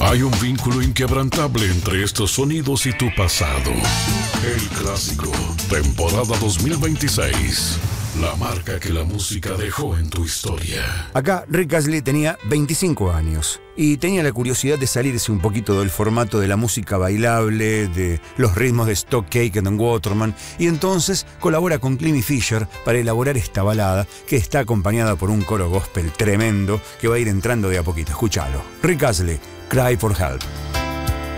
Hay un vínculo inquebrantable entre estos sonidos y tu pasado. El Clásico, temporada 2026. La marca que la música dejó en tu historia. Acá Rick Astley tenía 25 años y tenía la curiosidad de salirse un poquito del formato de la música bailable, de los ritmos de Stock Aitken and Waterman, y entonces colabora con Clemmy Fisher para elaborar esta balada que está acompañada por un coro gospel tremendo que va a ir entrando de a poquito. Escúchalo. Rick Astley, Cry for Help.